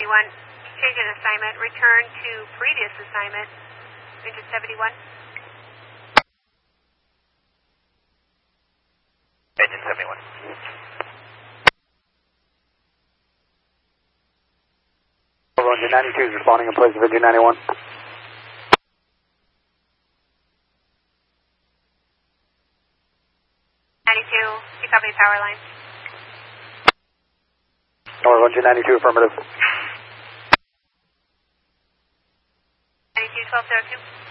Change in assignment. Return to previous assignment. Engine 71. Engine 71. Engine 92 is responding in place of engine 91. You copy power line. Engine 92, affirmative. 92, 1202.